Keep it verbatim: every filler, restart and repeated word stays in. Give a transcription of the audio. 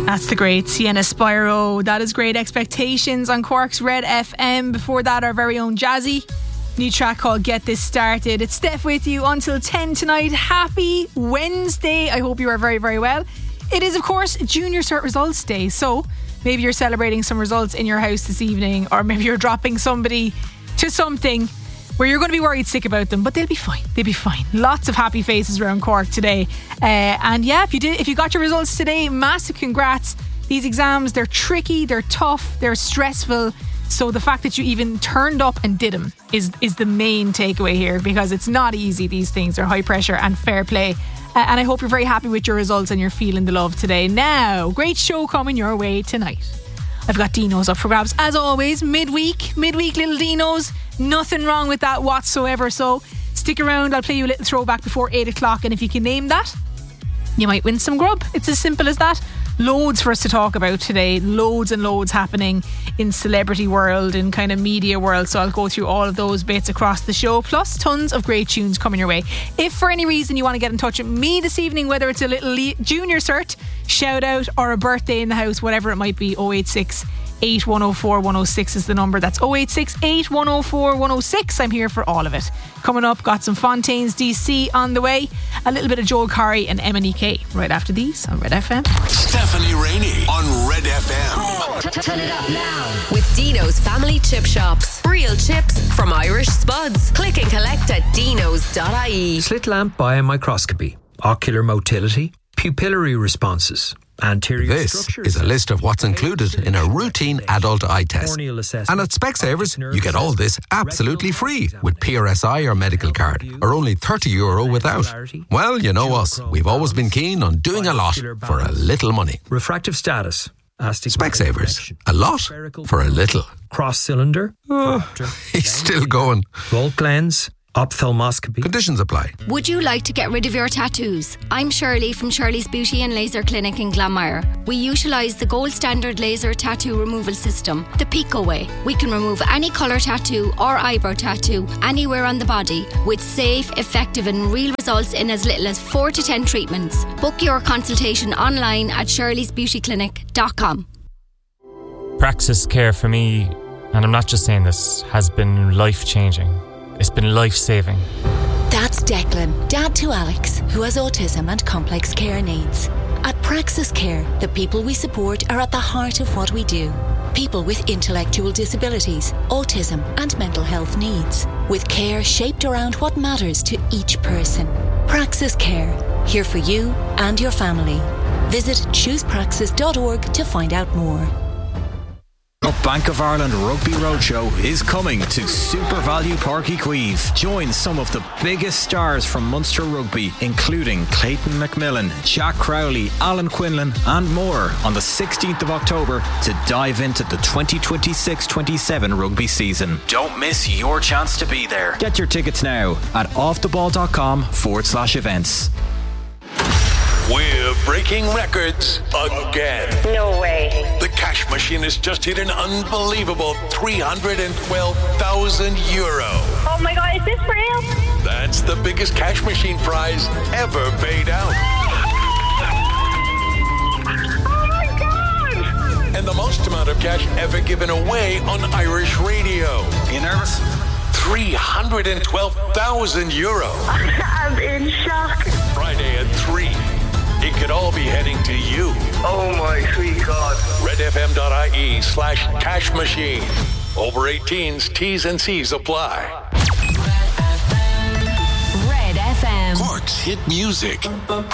That's the great Sienna Spyro. That is Great Expectations on Cork's Red F M. Before that, our very own Jazzy. New track called Get This Started. It's Steph with you until ten tonight. Happy Wednesday. I hope you are very, very well. It is, of course, Junior Cert Results Day. So maybe you're celebrating some results in your house this evening, or maybe you're dropping somebody to something where you're going to be worried sick about them, but they'll be fine. They'll be fine. Lots of happy faces around Cork today. Uh, and yeah, if you did, if you got your results today, massive congrats. These exams, they're tricky, they're tough, they're stressful. So the fact that you even turned up and did them is, is the main takeaway here, because it's not easy. These things are high pressure and fair play. Uh, and I hope you're very happy with your results and you're feeling the love today. Now, great show coming your way tonight. I've got Dinos up for grabs as always. Midweek, midweek little Dinos. Nothing wrong with that whatsoever. So stick around. I'll play you a little throwback before eight o'clock. And if you can name that, you might win some grub. It's as simple as that. Loads for us to talk about today. Loads and loads happening in celebrity world, in kind of media world. So I'll go through all of those bits across the show. Plus tons of great tunes coming your way. If for any reason you want to get in touch with me this evening, whether it's a little junior cert, shout out, or a birthday in the house, whatever it might be, oh eight six, eight one oh four, one oh six is the number. That's oh eight six, eight one oh four, one oh six. I'm here for all of it. Coming up, got some Fontaines D C on the way, a little bit of Joel Corry and M and E K right after these on Red F M. Stephanie Rainey on Red F M. Turn it up now with Dino's Family Chip Shops. Real chips from Irish Spuds. Click and collect at dinos dot I E. Slit lamp biomicroscopy, ocular motility, pupillary responses. Anterior this is a list of what's included in a routine adult eye test. And at Specsavers, you get all this absolutely free with P R S I or medical card, or only thirty euro without. Well, you know us. We've always been keen on doing a lot for a little money. Refractive status. Specsavers. A lot for a little. Cross cylinder. Oh, he's still going. Volt lens. Ophthalmoscopy. Conditions apply. Would you like to get rid of your tattoos? I'm Shirley from Shirley's Beauty and Laser Clinic in Glanmire. We utilise the gold standard laser tattoo removal system, the Pico Way. We can remove any colour tattoo or eyebrow tattoo anywhere on the body with safe, effective and real results in as little as four to ten treatments. Book your consultation online at shirleys beauty clinic dot com. Praxis Care for me, and I'm not just saying this, has been life-changing. It's been life-saving. That's Declan, dad to Alex, who has autism and complex care needs. At Praxis Care, the people we support are at the heart of what we do. People with intellectual disabilities, autism and mental health needs. With care shaped around what matters to each person. Praxis Care, here for you and your family. Visit choose praxis dot org to find out more. The Bank of Ireland Rugby Roadshow is coming to Super Value Páirc Uí Chaoimh. Join some of the biggest stars from Munster Rugby, including Clayton McMillan, Jack Crowley, Alan Quinlan and more on the sixteenth of October to dive into the twenty twenty-six twenty-seven rugby season. Don't miss your chance to be there. Get your tickets now at offtheball.com forward slash events. We're breaking records again. No way. The cash machine has just hit an unbelievable three hundred twelve thousand euro. Oh my God, is this real? That's the biggest cash machine prize ever paid out. Oh my God! And the most amount of cash ever given away on Irish radio. You nervous? three hundred twelve thousand euro. I'm in shock. Friday at three. It could all be heading to you. Oh my sweet God. redfm.ie slash cash machine. Over eighteens, T's and C's apply. Red F M. Cork's hit music.